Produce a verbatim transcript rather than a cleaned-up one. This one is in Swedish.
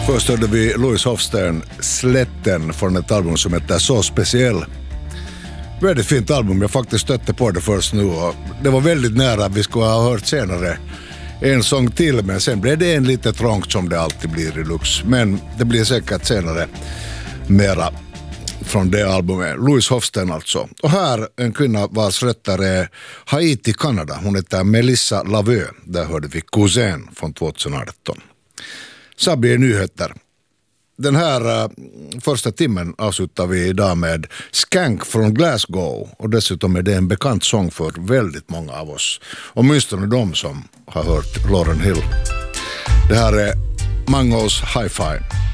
Först hörde vi Louis Hofstern, Slätten, från ett album som heter Så speciell. Väldigt fint album, jag faktiskt stötte på det först nu och det var väldigt nära att vi skulle ha hört senare en sång till, men sen blev det en lite trångt som det alltid blir i Lux. Men det blir säkert senare mera från det albumet. Louis Hofstern alltså. Och här en kvinna vars rötter är Haiti, Kanada. Hon heter Melissa Lavö. Där hörde vi Cousin från tjugoarton. Så blir nyheter. Den här uh, första timmen avslutar vi idag med Skank från Glasgow. Och dessutom är det en bekant sång för väldigt många av oss. Åtminstone de som har hört Lauryn Hill. Det här är Mangos Hi-Fi.